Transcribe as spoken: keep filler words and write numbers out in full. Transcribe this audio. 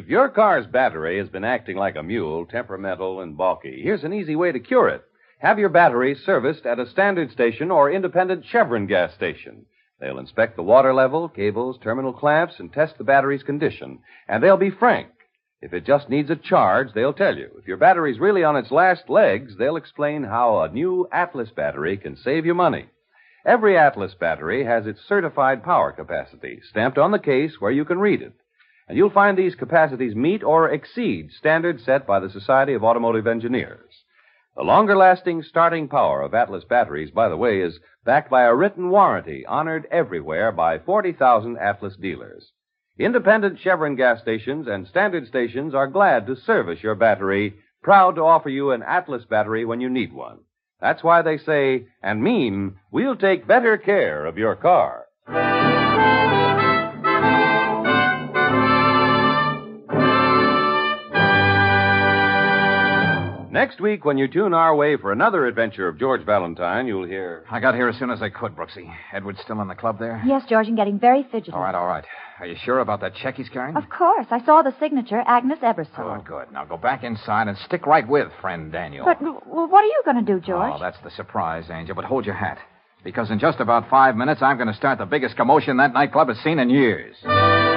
If your car's battery has been acting like a mule, temperamental and balky, here's an easy way to cure it. Have your battery serviced at a standard station or independent Chevron gas station. They'll inspect the water level, cables, terminal clamps, and test the battery's condition. And they'll be frank. If it just needs a charge, they'll tell you. If your battery's really on its last legs, they'll explain how a new Atlas battery can save you money. Every Atlas battery has its certified power capacity stamped on the case where you can read it. And you'll find these capacities meet or exceed standards set by the Society of Automotive Engineers. The longer-lasting starting power of Atlas batteries, by the way, is backed by a written warranty honored everywhere by forty thousand Atlas dealers. Independent Chevron gas stations and standard stations are glad to service your battery, proud to offer you an Atlas battery when you need one. That's why they say, and mean, we'll take better care of your car. Next week, when you tune our way for another adventure of George Valentine, you'll hear... I got here as soon as I could, Brooksy. Edward's still in the club there? Yes, George, and getting very fidgety. All right, all right. Are you sure about that check he's carrying? Of course. I saw the signature, Agnes Ebersole. Good, good. Now go back inside and stick right with friend Daniel. But well, what are you going to do, George? Oh, that's the surprise, Angel. But hold your hat. Because in just about five minutes, I'm going to start the biggest commotion that nightclub has seen in years.